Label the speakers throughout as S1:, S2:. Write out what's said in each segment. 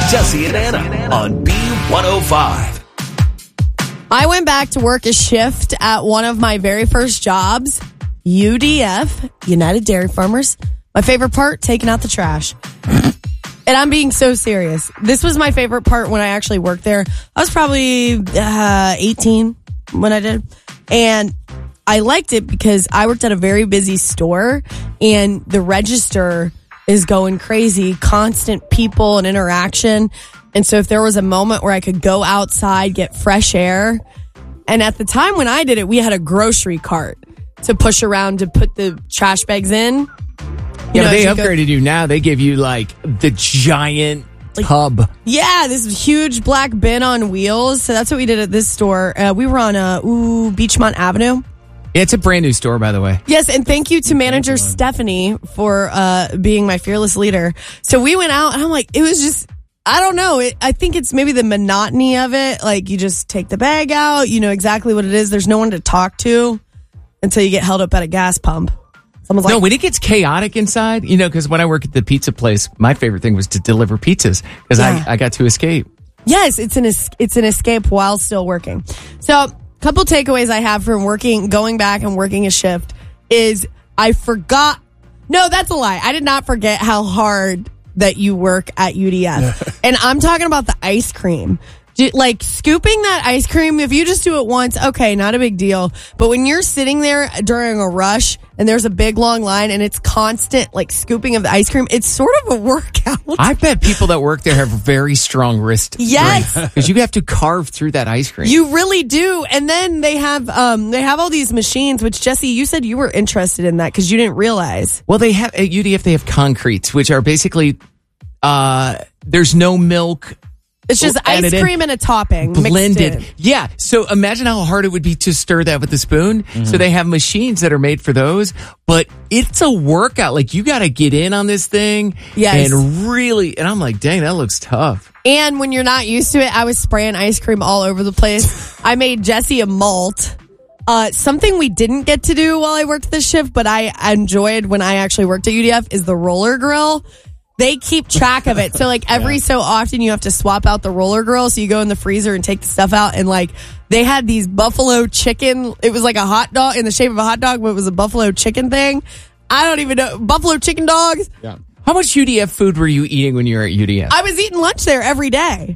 S1: Jesse and Anna on B105.
S2: I went back to work a shift at one of my very first jobs, UDF, United Dairy Farmers. My favorite part, taking out the trash. And I'm being so serious. This was my favorite part when I actually worked there. I was probably 18 when I did. And I liked it because I worked at a very busy store and the register is going crazy, constant people and interaction. And so if there was a moment where I could go outside, get fresh air. And at the time when I did it, we had a grocery cart to push around to put the trash bags in.
S3: Yeah, they upgraded you now. They give you like the giant tub.
S2: Yeah, this huge black bin on wheels. So that's what we did at this store. We were on Beachmont Avenue.
S3: Yeah, it's a brand new store, by the way.
S2: Yes, and thank you to manager Stephanie for being my fearless leader. So we went out, and I'm like, it was just, I don't know. I think it's maybe the monotony of it. Like, you just take the bag out, you know exactly what it is. There's no one to talk to until you get held up at a gas pump. Someone's like,
S3: no, when it gets chaotic inside, you know, because when I work at the pizza place, my favorite thing was to deliver pizzas because I got to escape.
S2: Yes, it's an escape while still working. So, couple takeaways I have from going back and working a shift is I forgot. No, that's a lie. I did not forget how hard that you work at UDF. And I'm talking about the ice cream. Like scooping that ice cream, if you just do it once, okay, not a big deal. But when you're sitting there during a rush and there's a big long line and it's constant like scooping of the ice cream, it's sort of a workout.
S3: I bet people that work there have very strong wrist.
S2: Yes.
S3: Because you have to carve through that ice cream.
S2: You really do. And then they have all these machines, which Jesse, you said you were interested in that because you didn't realize.
S3: Well, they have at UDF, they have concretes, which are basically, there's no milk.
S2: It's just ice cream and a topping
S3: blended.
S2: Mixed in.
S3: Yeah. So imagine how hard it would be to stir that with a spoon. Mm-hmm. So they have machines that are made for those, but it's a workout. Like you got to get in on this thing.
S2: Yes.
S3: And I'm like, dang, that looks tough.
S2: And when you're not used to it, I was spraying ice cream all over the place. I made Jesse a malt. Something we didn't get to do while I worked this shift, but I enjoyed when I actually worked at UDF is the roller grill. They keep track of it. So like every so often you have to swap out the roller grill. So you go in the freezer and take the stuff out. And like they had these buffalo chicken. It was like a hot dog in the shape of a hot dog, but it was a buffalo chicken thing. I don't even know. Buffalo chicken dogs.
S3: Yeah. How much UDF food were you eating when you were at UDF?
S2: I was eating lunch there every day.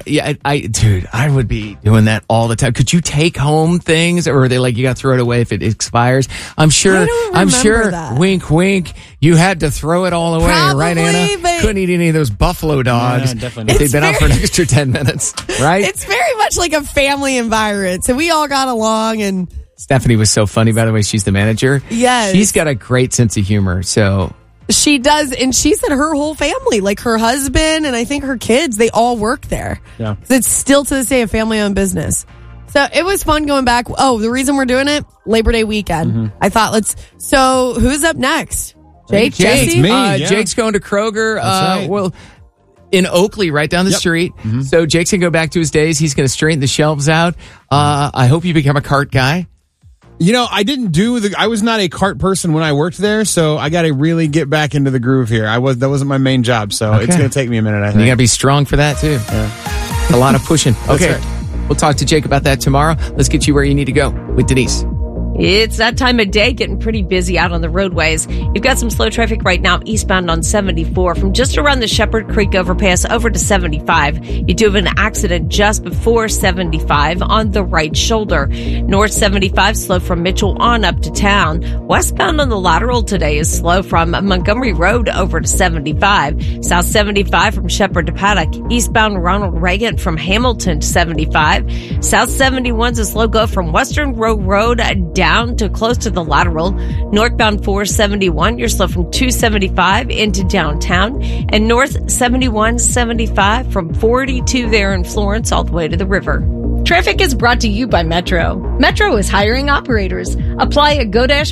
S3: Dude, I would be doing that all the time. Could you take home things, or are they like you got to throw it away if it expires? I'm sure.
S2: That.
S3: Wink, wink. You had to throw it all away,
S2: probably,
S3: right, Anna? Couldn't eat any of those buffalo dogs if they'd been out for an extra 10 minutes, right?
S2: It's very much like a family environment. So we all got along and.
S3: Stephanie was so funny, by the way. She's the manager.
S2: Yes.
S3: She's got a great sense of humor, so.
S2: She does, and she said her whole family, like her husband and I think her kids, they all work there. Yeah. It's still to this day a family-owned business. So it was fun going back. Oh, the reason we're doing it, Labor Day weekend. Mm-hmm. I thought so who's up next? Jake?
S3: Jesse?
S2: It's
S3: me, Jake's going to Kroger.
S1: Right.
S3: Well, in Oakley, right down the street. Mm-hmm. So Jake's going to go back to his days. He's going to straighten the shelves out. I hope you become a cart guy.
S4: You know, I was not a cart person when I worked there, so I got to really get back into the groove here. That wasn't my main job, so it's going to take me a minute, I think.
S3: You got to be strong for that, too. Yeah. A lot of pushing. Okay. Right. We'll talk to Jake about that tomorrow. Let's get you where you need to go with Denise.
S5: It's that time of day, getting pretty busy out on the roadways. You've got some slow traffic right now eastbound on 74 from just around the Shepherd Creek overpass over to 75. You do have an accident just before 75 on the right shoulder. North 75 slow from Mitchell on up to town. Westbound on the lateral today is slow from Montgomery Road over to 75. South 75 from Shepherd to Paddock. Eastbound Ronald Reagan from Hamilton to 75. South 71's a slow go from Western Road down to close to the lateral. Northbound 471, you're slow from 275 into downtown. And North 71-75 from 42 there in Florence all the way to the river.
S6: Traffic is brought to you by Metro. Metro is hiring operators. Apply at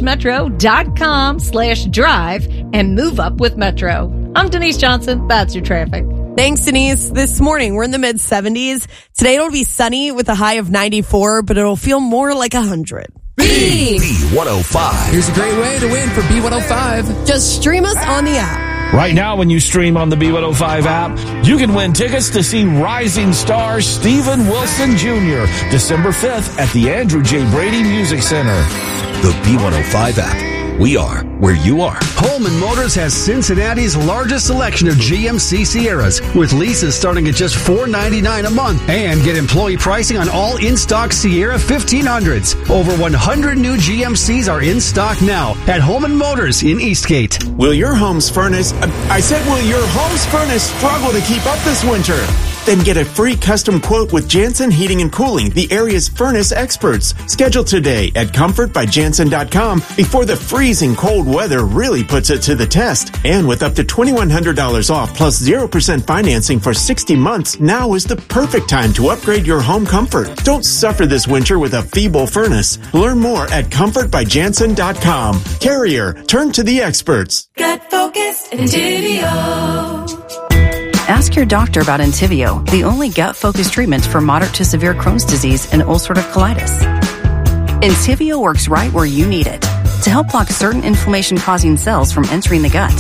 S6: go-metro.com/drive and move up with Metro. I'm Denise Johnson. That's your traffic.
S2: Thanks, Denise. This morning, we're in the mid-70s. Today, it'll be sunny with a high of 94, but it'll feel more like 100.
S1: B105.
S3: Here's a great way to win for B105.
S2: Just stream us on the app.
S7: Right now, when you stream on the B105 app, you can win tickets to see rising star Steven Wilson Jr. December 5th at the Andrew J. Brady Music Center.
S1: The B105 app. We are where you are.
S8: Holman Motors has Cincinnati's largest selection of GMC Sierras, with leases starting at just $499 a month, and get employee pricing on all in-stock Sierra 1500s. Over 100 new GMCs are in stock now at Holman Motors in Eastgate.
S9: Will your home's furnace struggle to keep up this winter? Then get a free custom quote with Jansen Heating and Cooling, the area's furnace experts. Schedule today at comfortbyjansen.com before the freezing cold weather really puts it to the test. And with up to $2,100 off plus 0% financing for 60 months, now is the perfect time to upgrade your home comfort. Don't suffer this winter with a feeble furnace. Learn more at comfortbyjansen.com. Carrier, turn to the experts.
S10: Gut Focus Entivio.
S11: Ask your doctor about Entivio, the only gut-focused treatment for moderate to severe Crohn's disease and ulcerative colitis. Entivio works right where you need it to help block certain inflammation-causing cells from entering the gut.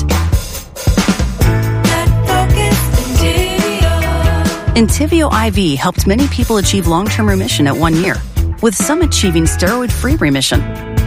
S11: Entivio IV helped many people achieve long-term remission at 1 year, with some achieving steroid-free remission.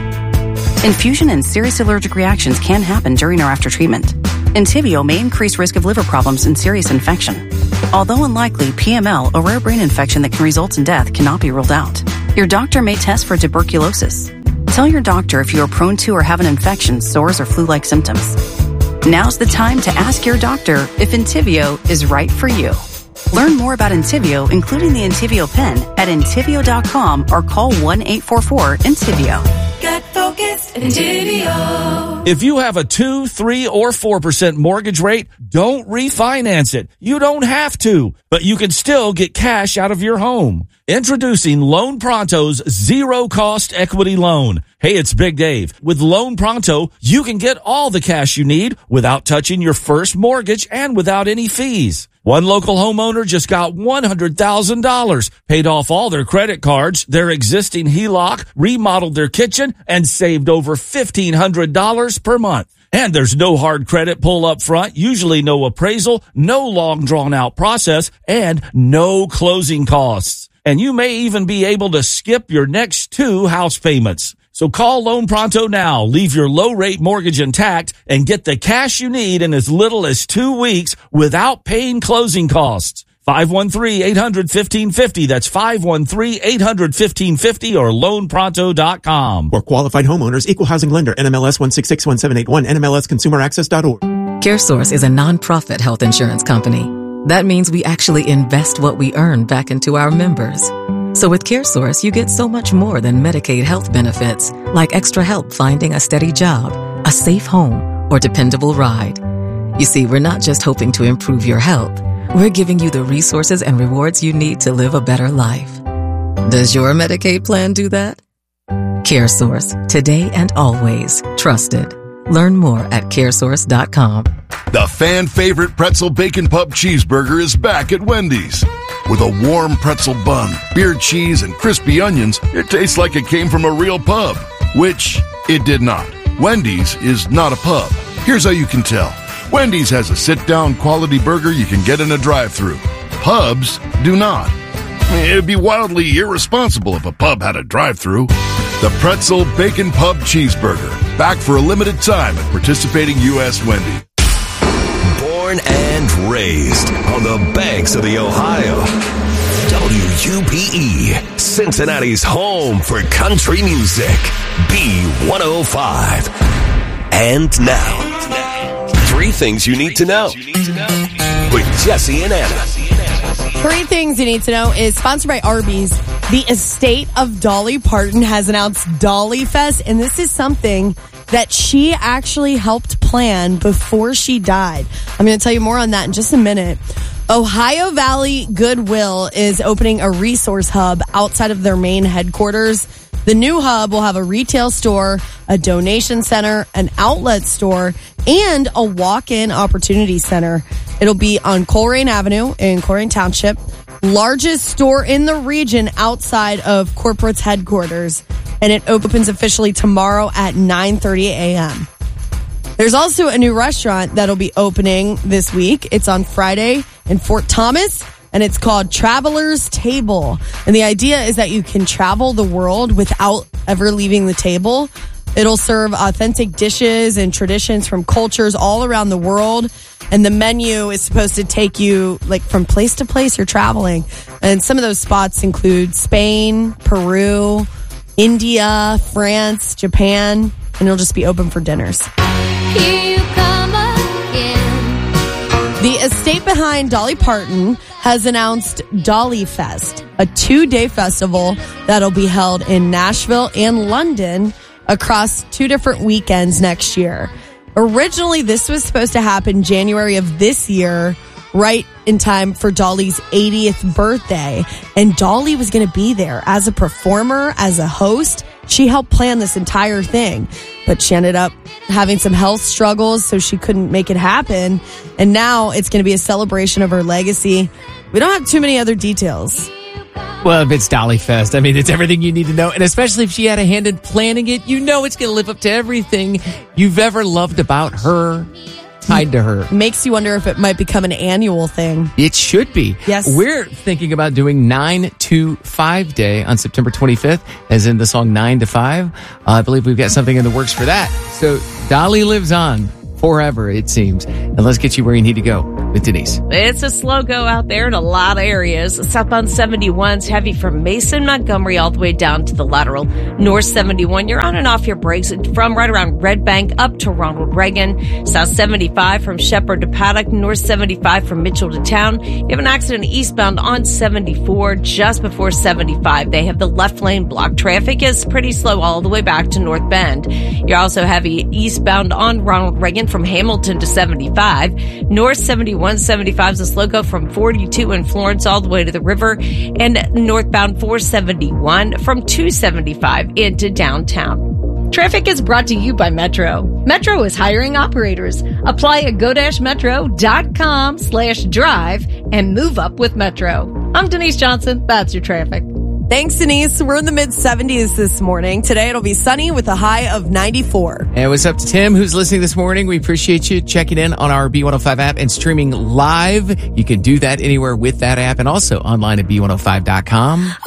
S11: Infusion and serious allergic reactions can happen during or after treatment. Entivio may increase risk of liver problems and serious infection. Although unlikely, PML, a rare brain infection that can result in death, cannot be ruled out. Your doctor may test for tuberculosis. Tell your doctor if you are prone to or have an infection, sores, or flu-like symptoms. Now's the time to ask your doctor if Entivio is right for you. Learn more about Entivio, including the Entivio pen, at Entivio.com or call 1-844-ENTIVIO.
S10: Gut Focus Entivio.
S7: If you have a 2, 3, or 4% mortgage rate, don't refinance it. You don't have to, but you can still get cash out of your home. Introducing Loan Pronto's zero-cost equity loan. Hey, it's Big Dave. With Loan Pronto, you can get all the cash you need without touching your first mortgage and without any fees. One local homeowner just got $100,000, paid off all their credit cards, their existing HELOC, remodeled their kitchen, and saved over $1,500 per month. And there's no hard credit pull up front, usually no appraisal, no long drawn out process, and no closing costs. And you may even be able to skip your next 2 house payments. So call Loan Pronto now, leave your low-rate mortgage intact, and get the cash you need in as little as 2 weeks without paying closing costs. 513-800-1550. That's 513-800-1550 or loanpronto.com.
S9: For qualified homeowners, Equal Housing Lender, NMLS 1661781, NMLSConsumerAccess.org.
S12: CareSource is a nonprofit health insurance company. That means we actually invest what we earn back into our members. So with CareSource, you get so much more than Medicaid health benefits, like extra help finding a steady job, a safe home, or dependable ride. You see, we're not just hoping to improve your health. We're giving you the resources and rewards you need to live a better life. Does your Medicaid plan do that? CareSource, today and always trusted. Learn more at caresource.com.
S13: The fan favorite pretzel bacon pub cheeseburger is back at Wendy's. With a warm pretzel bun, beer cheese, and crispy onions, it tastes like it came from a real pub. Which it did not. Wendy's is not a pub. Here's how you can tell. Wendy's has a sit-down quality burger you can get in a drive-thru. Pubs do not. It'd be wildly irresponsible if a pub had a drive-thru. The Pretzel Bacon Pub Cheeseburger. Back for a limited time at participating U.S. Wendy's.
S1: Born and raised on the banks of the Ohio. WUPE, Cincinnati's home for country music. B105. And now, 3 things you need to know with Jesse and Anna.
S2: 3 things you need to know is sponsored by Arby's. The estate of Dolly Parton has announced Dolly Fest, and this is something that she actually helped plan before she died. I'm going to tell you more on that in just a minute. Ohio Valley Goodwill is opening a resource hub outside of their main headquarters. The new hub will have a retail store, a donation center, an outlet store, and a walk-in opportunity center. It'll be on Colerain Avenue in Colerain Township, largest store in the region outside of corporate's headquarters. And it opens officially tomorrow at 9:30 a.m. There's also a new restaurant that'll be opening this week. It's on Friday in Fort Thomas, and it's called Traveler's Table. And the idea is that you can travel the world without ever leaving the table. It'll serve authentic dishes and traditions from cultures all around the world. And the menu is supposed to take you like from place to place you're traveling. And some of those spots include Spain, Peru, India, France, Japan, and it'll just be open for dinners.
S6: Here you come again.
S2: The estate behind Dolly Parton has announced Dolly Fest, a 2-day festival that'll be held in Nashville and London across 2 different weekends next year. Originally, this was supposed to happen January of this year, right in time for Dolly's 80th birthday. And Dolly was going to be there as a performer, as a host. She helped plan this entire thing, but she ended up having some health struggles, so she couldn't make it happen. And now it's going to be a celebration of her legacy. We don't have too many other details.
S3: Well, if it's Dolly Fest, I mean, it's everything you need to know. And especially if she had a hand in planning it, you know it's going to live up to everything you've ever loved about her, tied to her.
S2: Makes you wonder if it might become an annual thing.
S3: It should be.
S2: Yes.
S3: We're thinking about doing 9 to 5 Day on September 25th, as in the song 9 to 5. I believe we've got something in the works for that. So Dolly lives on forever, it seems. And let's get you where you need to go with Denise.
S5: It's a slow go out there in a lot of areas. Southbound 71's heavy from Mason, Montgomery, all the way down to the lateral. North 71, you're on and off your brakes from right around Red Bank up to Ronald Reagan. South 75 from Shepherd to Paddock. North 75 from Mitchell to Town. You have an accident eastbound on 74 just before 75. They have the left lane blocked. Traffic is pretty slow all the way back to North Bend. You're also heavy eastbound on Ronald Reagan from Hamilton to 75. North 7175 is a slow go from 42 in Florence all the way to the river, and northbound 471 from 275 into downtown.
S6: Traffic is brought to you by Metro. Metro is hiring operators. Apply at go-metro.com/drive and move up with Metro. I'm Denise Johnson. That's your traffic.
S2: Thanks, Denise. We're in the mid-70s this morning. Today it'll be sunny with a high of 94.
S3: And what's up to Tim, who's listening this morning? We appreciate you checking in on our B105 app and streaming live. You can do that anywhere with that app and also online at B105.com.